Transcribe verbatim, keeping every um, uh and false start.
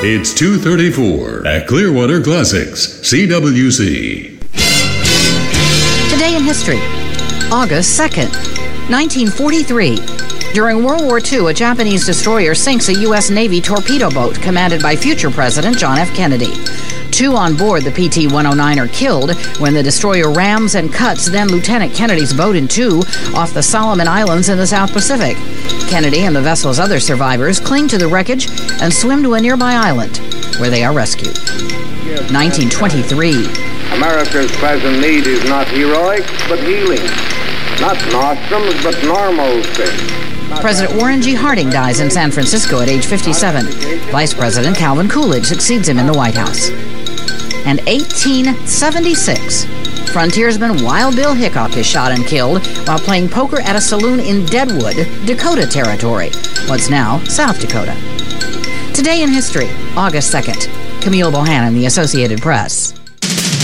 It's two thirty-four at Clearwater Classics, C W C. Today in history, August second, nineteen forty-three. During World War Two, a Japanese destroyer sinks a U S Navy torpedo boat commanded by future President John F. Kennedy. Two on board the P T one oh nine are killed when the destroyer rams and cuts then Lieutenant Kennedy's boat in two off the Solomon Islands in the South Pacific. Kennedy and the vessel's other survivors cling to the wreckage and swim to a nearby island, where they are rescued. nineteen twenty-three. America's present need is not heroic, but healing. Not nostrums, but normalcy. President Warren G. Harding dies in San Francisco at age fifty-seven. Vice President Calvin Coolidge succeeds him in the White House. And eighteen seventy-six, frontiersman Wild Bill Hickok is shot and killed while playing poker at a saloon in Deadwood, Dakota Territory, what's now South Dakota. Today in history, August second. Camille Bohannon, The Associated Press.